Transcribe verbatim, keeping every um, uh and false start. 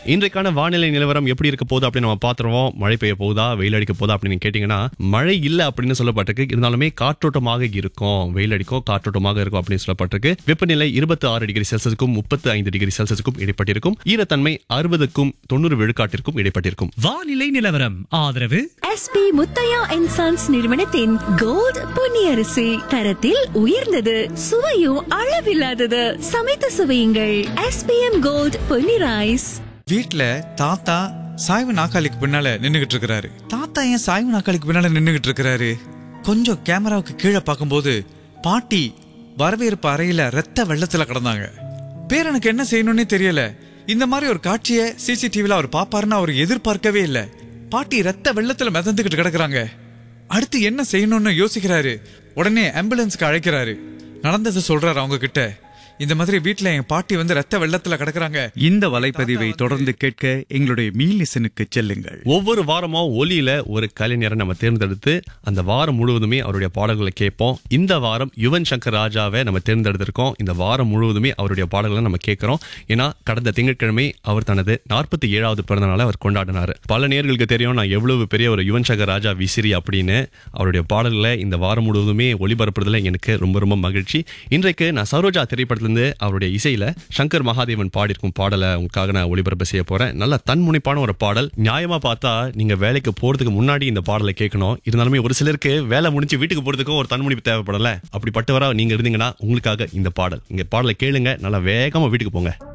இன்றைக்கான வானிலை நிலவரம் எப்படி இருக்க போகுது அப்படின்னு நம்ம பாத்துருவோம். மழை பெய்ய போகுதா, வெயில் அடிக்க போதா அப்படின்னு கேட்டீங்கன்னா, மழை இல்ல அப்படின்னு சொல்லப்பட்டிருக்கு. இருந்தாலுமே காற்றோட்டமாக இருக்கும், வெயில் அடிக்கும், காற்றோட்டமாக இருக்கும் அப்படின்னு சொல்லப்பட்டிருக்கு. வெப்பநிலை இருபத்தி ஆறு டிகிரி செல்சியஸுக்கும் முப்பத்தி ஐந்து டிகிரி செல்சியஸுக்கும் இடைப்பட்டிருக்கும். ஈரத்தன்மை அறுபதுக்கும் தொண்ணூறு விழுக்காட்டிற்கும் இடைப்பட்டிருக்கும். வானிலை நிலவரம் ஆதரவு எஸ்பி முத்தையா அண்ட் சன்ஸ் நிறுவனத்தின் கோல்ட் பொன்னியரிசி. தரத்தில் உயர்ந்தது, சுவையும் அளவில்லாதது. சமைத்து சுவையுங்கள். SPM gold Ponni rice. வீட்ல தாத்தா சாய்வு நாக்காளிக்கு பின்னால நின்னுகிட்டு இருக்கிறாரு. தாத்தா ஏன் சாய்வு நாக்காளிக்கு பின்னால நின்னுகிட்டு இருக்கிறாரு? கொஞ்சம் கேமராவுக்கு கீழே பார்க்கும்போது பாட்டி வரவேற்பு அறையில ரத்த வெள்ளத்துல கிடந்தாங்க. பேரனுக்கு என்ன செய்யணும்னே தெரியல. இந்த மாதிரி ஒரு காட்சியை சிசிடிவில அவர் பாப்பாருன்னு அவர் எதிர்பார்க்கவே இல்லை. பாட்டி ரத்த வெள்ளத்துல மிதந்துகிட்டு கிடக்குறாங்க. அடுத்து என்ன செய்யணும்னு யோசிக்கிறாரு. உடனே ஆம்புலன்ஸ்க்கு அழைக்கிறாரு. நடந்ததை சொல்றாரு அவங்க கிட்ட. இந்த மாதிரி வீட்டுல என் பாட்டி வந்து ரத்த வெள்ளத்துல கிடக்குறாங்க. இந்த வலைப்பதிவை தொடர்ந்து கேட்க எங்களுடைய மீலிசனுக்கு செல்லுங்கள். ஒவ்வொரு வாரமும் ஒலியில ஒரு கலைஞரை நம்ம தேர்ந்தெடுத்து அந்த வாரம் முழுவதுமே அவருடைய பாடல்களை கேட்போம். இந்த வாரம் யுவன் சங்கர் ராஜாவை நம்ம தேர்ந்தெடுத்திருக்கோம். இந்த வாரம் முழுவதுமே அவருடைய பாடல்களை நம்ம கேட்கிறோம். ஏன்னா கடந்த திங்கட்கிழமை அவர் தனது நாற்பத்தி ஏழாவது பிறந்த நாளை அவர் கொண்டாடினாரு. பல நேர்களுக்கு தெரியும் நான் எவ்வளவு பெரிய ஒரு யுவன் சங்கர் ராஜா விசிறி அப்படின்னு. அவருடைய பாடல்களை இந்த வாரம் முழுவதுமே ஒளிபரப்புறதுல எனக்கு ரொம்ப ரொம்ப மகிழ்ச்சி. இன்றைக்கு நான் சரோஜா திரைப்படத்துல அவருடைய இசையில சங்கர் மகாதேவன் பாடியிருக்கும் பாடலை உங்களுக்காக நான் ஒளிபரப்பு செய்ய போறேன். நல்ல தன்முனைப்பான ஒரு பாடல். நியாயமா பார்த்தா நீங்க வேலைக்கு போறதுக்கு முன்னாடி இந்த பாடலை கேட்கணும். இருந்தாலுமே ஒரு சிலருக்கு வேலை முடிஞ்சு வீட்டுக்கு போறதுக்கும் ஒரு தன்முனைப்பு தேவைப்படல. அப்படிப்பட்டவரா நீங்க இருந்தீங்கன்னா உங்களுக்காக இந்த பாடல். இங்க பாடலை கேளுங்க, நல்லா வேகமா வீட்டுக்கு போங்க.